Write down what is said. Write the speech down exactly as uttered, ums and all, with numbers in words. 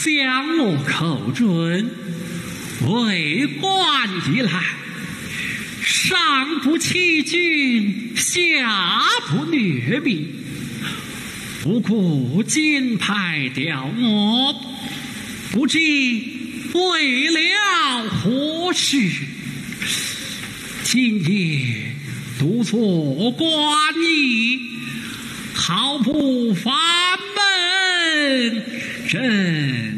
相我寇准，为官以来，上不欺君，下不虐民，不顾金牌吊我，不知为了何事？今夜督促官役，毫不烦闷，朕